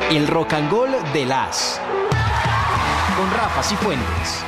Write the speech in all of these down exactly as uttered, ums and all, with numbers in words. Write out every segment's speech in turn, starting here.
El Rock and Roll de las con Rafa Cifuentes.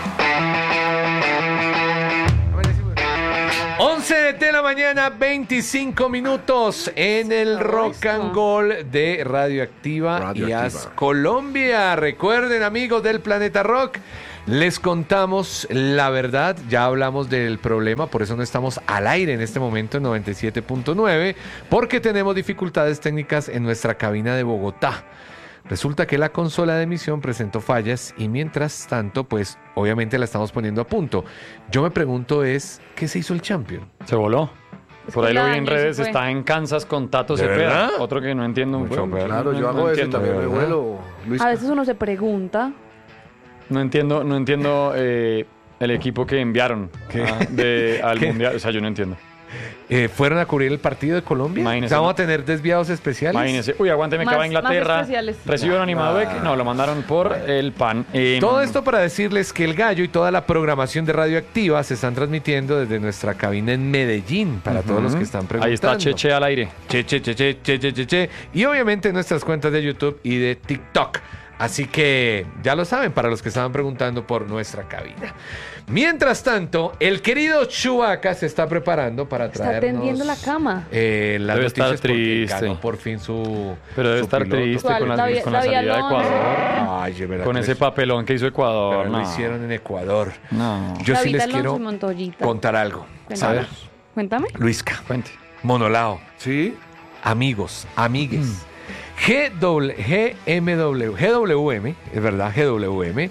once de la mañana, veinticinco minutos en el Rock and Roll de Radioactiva, Radioactiva. y As Colombia. Recuerden, amigos del Planeta Rock, les contamos la verdad. Ya hablamos del problema, por eso no estamos al aire en este momento en noventa y siete punto nueve, porque tenemos dificultades técnicas en nuestra cabina de Bogotá. Resulta que la consola de emisión presentó fallas y mientras tanto, pues obviamente la estamos poniendo a punto. Yo me pregunto es, ¿qué se hizo el Champion? Se voló. Es Por que ahí lo la vi en daño se redes, fue. está en Kansas con Tato ¿De Cepeda. verdad? Otro que no entiendo Mucho mucho. peor. Claro, yo hago eso y entiendo, también me ¿verdad? vuelo. Luis, A veces uno se pregunta. No entiendo, no entiendo eh, el equipo que enviaron a- de, al ¿Qué? mundial. O sea, yo no entiendo. Eh, ¿Fueron a cubrir el partido de Colombia? Imagínese. ¿Vamos a tener desviados especiales? Imagínense. Uy, aguánteme que Más- va a Inglaterra. más especiales. Recibió un animado de que no, lo mandaron por el pan. Eh, Todo esto para decirles que El Gallo y toda la programación de Radioactiva se están transmitiendo desde nuestra cabina en Medellín, para todos los que están preguntando. Ahí está Cheche al aire. Che, che, che, che, che, che, che, che. Y obviamente nuestras cuentas de YouTube y de TikTok. Así que ya lo saben para los que estaban preguntando por nuestra cabina. Mientras tanto, el querido Chewbacca se está preparando para Está traernos... tendiendo la cama. Eh, las Debe estar noticias porque triste. ganó por fin su Pero debe su estar piloto. triste ¿Cuál? con, La las- vi- con la la salida de Villalona. Ecuador. Ay, de verdad Con que ese es- papelón que hizo Ecuador. Pero no. lo hicieron en Ecuador. No. Yo sí David les Alonso quiero y Montoyita. contar algo. Cuéntame. ¿Sabes? Cuéntame. Luisca, Cuente. Monolao, ¿sí? amigos, amigues. G W, G M W, G W M, es verdad, G W M,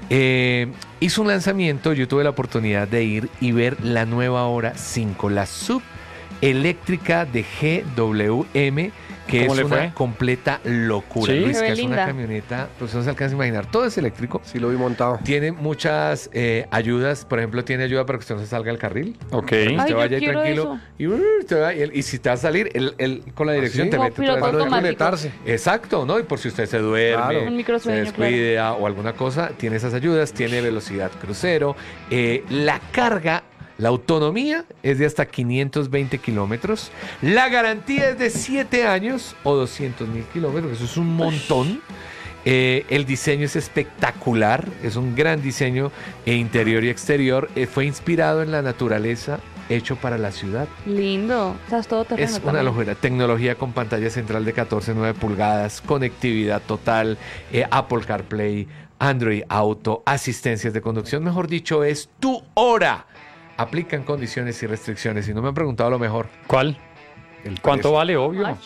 eh, hizo un lanzamiento. Yo tuve la oportunidad de ir y ver la nueva Hora cinco, la sub eléctrica de G W M, que ¿Cómo es le una fue? completa locura. ¿Sí? Luis, Se que ve es una linda. camioneta, pues no se alcanza a imaginar, todo es eléctrico. Sí, lo vi montado. Tiene muchas eh, ayudas, por ejemplo, tiene ayuda para que usted no se salga del carril. Ok. Usted Ay, yo vaya ahí quiero tranquilo eso. y, uh, usted va- y el- y si te va a salir, él, él con la dirección ¿sí? te Como mete. piloto otra vez. automático. conectarse. Exacto, ¿no? Y por si usted se duerme, Claro. Un se microsueño, descuida o alguna cosa, tiene esas ayudas, tiene velocidad crucero. Eh, la carga, la autonomía es de hasta quinientos veinte kilómetros. La garantía es de siete años o doscientos mil kilómetros. Eso es un montón. Eh, el diseño es espectacular, es un gran diseño eh, interior y exterior. Eh, fue inspirado en la naturaleza, hecho para la ciudad. Lindo. O sea, es todo terreno. Es una también. locura. Tecnología con pantalla central de catorce punto nueve pulgadas, conectividad total, eh, Apple CarPlay, Android Auto, asistencias de conducción. Mejor dicho, es tu hora. Aplican condiciones y restricciones. Y no me han preguntado lo mejor. ¿Cuál? El ¿Cuánto precio. vale? Obvio. Ach.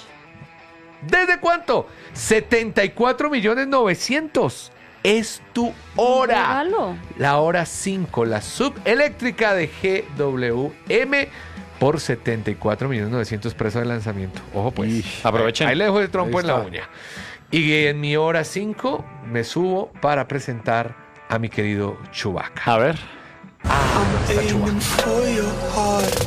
¿Desde cuánto? setenta y cuatro millones novecientos. Es tu hora. Regalo. La hora cinco, la subeléctrica de G W M por setenta y cuatro millones novecientos precio de lanzamiento. Ojo pues. Aprovechen. Ahí le dejo el trompo Ahí en la está. uña. Y en mi hora cinco me subo para presentar a mi querido Chewbacca. A ver. Ah, está Chewbacca.